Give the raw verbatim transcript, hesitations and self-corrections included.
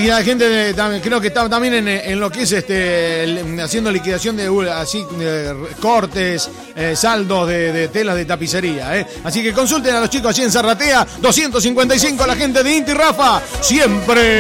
y la gente de, también, creo que está también en, en lo que es este el, haciendo liquidación de así de cortes, eh, saldos de, de telas de tapicería, ¿eh? Así que consulten a los chicos allí en Zarratea, doscientos cincuenta y cinco, la gente de Inti Rafa, siempre